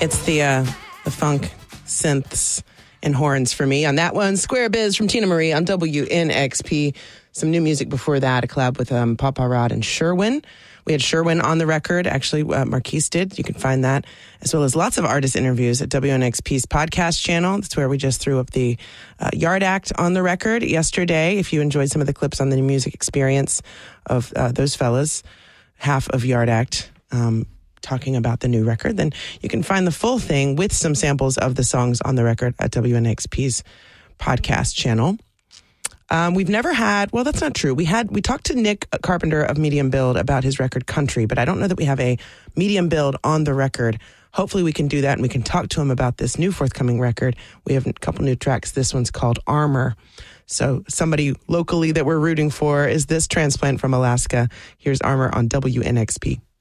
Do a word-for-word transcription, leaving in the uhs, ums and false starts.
It's the uh, the funk synths and horns for me on that one. Square Biz from Tina Marie on W N X P. Some new music before that, a collab with um, Papa Rod and Sherwin. We had Sherwin on the record. Actually, uh, Marquise did. You can find that, as well as lots of artist interviews at W N X P's podcast channel. That's where we just threw up the uh, Yard Act on the record yesterday. If you enjoyed some of the clips on the music experience of uh, those fellas, half of Yard Act, um, talking about the new record, then you can find the full thing with some samples of the songs on the record at W N X P's podcast channel. Um, we've never had, well, that's not true. We had, we talked to Nick Carpenter of Medium Build about his record Country, but I don't know that we have a Medium Build on the record. Hopefully we can do that and we can talk to him about this new forthcoming record. We have a couple new tracks. This one's called Armor. So somebody locally that we're rooting for is this transplant from Alaska. Here's Armor on W N X P.